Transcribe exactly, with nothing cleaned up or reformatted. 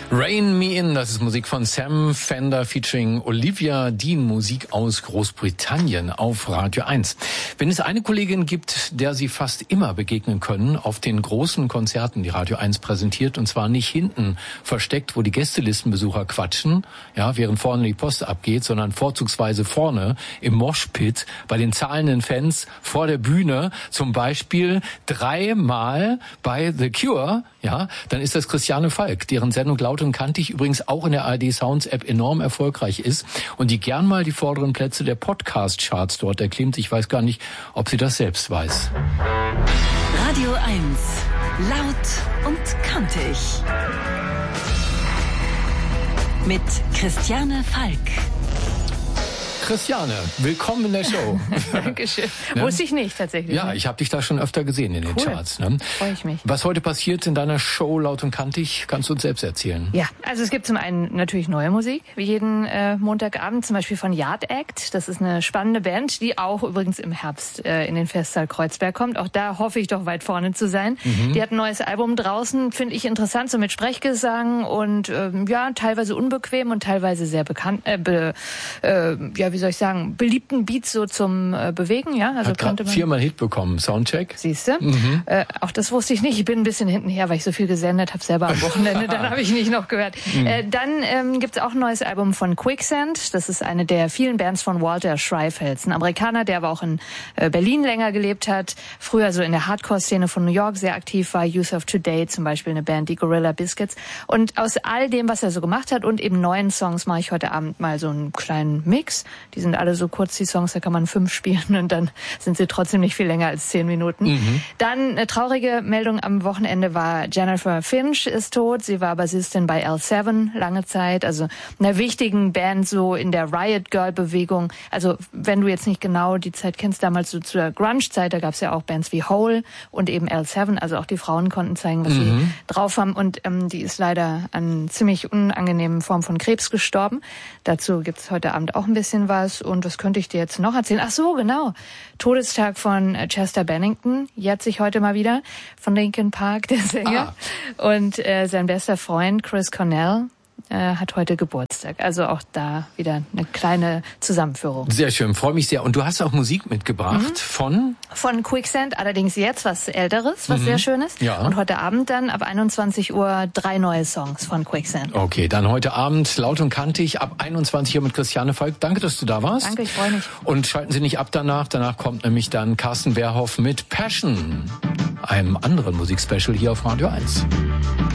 Rain Me In, das ist Musik von Sam Fender featuring Olivia Dean, Musik aus Großbritannien auf Radio eins. Wenn es eine Kollegin gibt, der Sie fast immer begegnen können, auf den großen Konzerten, die Radio eins präsentiert, und zwar nicht hinten versteckt, wo die Gästelistenbesucher quatschen, ja, während vorne die Post abgeht, sondern vorzugsweise vorne im Moshpit bei den zahlenden Fans vor der Bühne, zum Beispiel dreimal bei The Cure, ja, dann ist das Christiane Falk, deren Sendung Laut und Kantig übrigens auch in der A R D Sounds App enorm erfolgreich ist und die gern mal die vorderen Plätze der Podcast-Charts dort erklimmt. Ich weiß gar nicht, ob sie das selbst weiß. Radio eins, laut und kantig. Mit Christiane Falk. Christiane, willkommen in der Show. Dankeschön. Ne? Wusste ich nicht tatsächlich. Ja, ich habe dich da schon öfter gesehen in den cool. Charts. Ne? Freue ich mich. Was heute passiert in deiner Show Laut und Kantig, kannst du uns selbst erzählen? Ja, also es gibt zum einen natürlich neue Musik, wie jeden äh, Montagabend, zum Beispiel von Yard Act. Das ist eine spannende Band, die auch übrigens im Herbst äh, in den Festsaal Kreuzberg kommt. Auch da hoffe ich doch weit vorne zu sein. Mhm. Die hat ein neues Album draußen, finde ich interessant, so mit Sprechgesang und ähm, ja, teilweise unbequem und teilweise sehr bekannt, äh, be, äh, ja, wie soll ich sagen, beliebten Beats so zum äh, Bewegen, ja. Also hat gerade viermal Hit bekommen, Soundcheck. Siehst du? Mhm. Äh, auch das wusste ich nicht. Ich bin ein bisschen hintenher, weil ich so viel gesendet habe, selber am Wochenende. Dann habe ich nicht noch gehört. Mhm. Äh, dann ähm, gibt es auch ein neues Album von Quicksand. Das ist eine der vielen Bands von Walter Schreifels, ein Amerikaner, der aber auch in äh, Berlin länger gelebt hat. Früher so in der Hardcore-Szene von New York sehr aktiv war. Youth of Today zum Beispiel, eine Band, die Gorilla Biscuits. Und aus all dem, was er so gemacht hat und eben neuen Songs, mache ich heute Abend mal so einen kleinen Mix. Die sind alle so kurz, die Songs, da kann man fünf spielen und dann sind sie trotzdem nicht viel länger als zehn Minuten. Mhm. Dann eine traurige Meldung am Wochenende war, Jennifer Finch ist tot. Sie war Bassistin bei L sieben lange Zeit, also einer wichtigen Band so in der Riot Girl Bewegung. Also wenn du jetzt nicht genau die Zeit kennst, damals so zur Grunge-Zeit, da gab es ja auch Bands wie Hole und eben L sieben, also auch die Frauen konnten zeigen, was mhm. sie drauf haben und ähm, die ist leider an ziemlich unangenehmen Form von Krebs gestorben. Dazu gibt's heute Abend auch ein bisschen was. Und was könnte ich dir jetzt noch erzählen? Ach so, genau. Todestag von Chester Bennington, jetzt sich heute mal wieder, von Linkin Park, der Sänger. Ah. Und äh, sein bester Freund Chris Cornell äh, hat heute Geburtstag. Also auch da wieder eine kleine Zusammenführung. Sehr schön, freue mich sehr. Und du hast auch Musik mitgebracht mhm. von? Von Quicksand, allerdings jetzt was Älteres, was mhm. sehr Schönes. Ja. Und heute Abend dann ab einundzwanzig Uhr drei neue Songs von Quicksand. Okay, dann heute Abend Laut und Kantig ab einundzwanzig Uhr mit Christiane Falk. Danke, dass du da warst. Danke, ich freue mich. Und schalten Sie nicht ab danach. Danach kommt nämlich dann Carsten Wehrhoff mit Passion, einem anderen Musikspecial hier auf Radio eins.